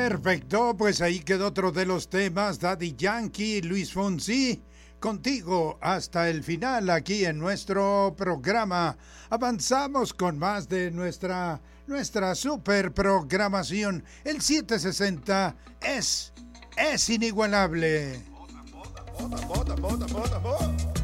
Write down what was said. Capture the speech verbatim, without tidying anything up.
Perfecto, pues ahí quedó otro de los temas, Daddy Yankee, Luis Fonsi, contigo hasta el final aquí en nuestro programa. Avanzamos con más de nuestra, nuestra super programación. El setecientos sesenta es, es inigualable. Bota, bota, bota, bota, bota, bota.